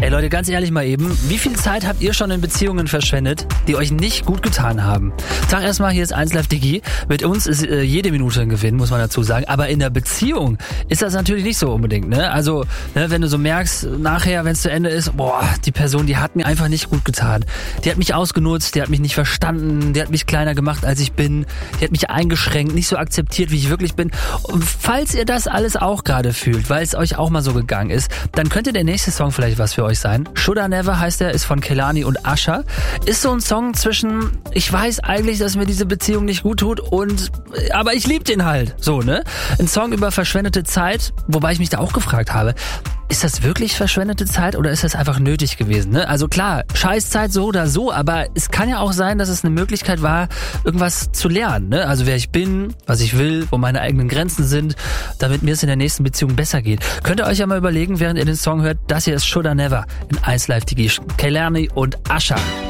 Ey Leute, ganz ehrlich mal eben, wie viel Zeit habt ihr schon in Beziehungen verschwendet, die euch nicht gut getan haben? Sag erstmal, hier ist 1Live Digi. Mit uns ist jede Minute ein Gewinn, muss man dazu sagen. Aber in der Beziehung ist das natürlich nicht so unbedingt, ne? Also, ne, wenn du so merkst, nachher, wenn es zu Ende ist, boah, die Person, die hat mir einfach nicht gut getan. Die hat mich ausgenutzt, die hat mich nicht verstanden, die hat mich kleiner gemacht, als ich bin, die hat mich eingeschränkt, nicht so akzeptiert, wie ich wirklich bin. Und falls ihr das alles auch gerade fühlt, weil es euch auch mal so gegangen ist, dann könnte der nächste Song vielleicht was für euch sein. Should I Never heißt er, ist von Kehlani und Usher. Ist so ein Song zwischen, ich weiß eigentlich, dass mir diese Beziehung nicht gut tut aber ich lieb den halt. So, ne? Ein Song über verschwendete Zeit, wobei ich mich da auch gefragt habe, ist das wirklich verschwendete Zeit oder ist das einfach nötig gewesen? Ne? Also klar, Scheißzeit so oder so, aber es kann ja auch sein, dass es eine Möglichkeit war, irgendwas zu lernen. Ne? Also wer ich bin, was ich will, wo meine eigenen Grenzen sind, damit mir es in der nächsten Beziehung besser geht. Könnt ihr euch ja mal überlegen, während ihr den Song hört, das hier ist Should I Never in 1Live Digi, Kehlani und Usher.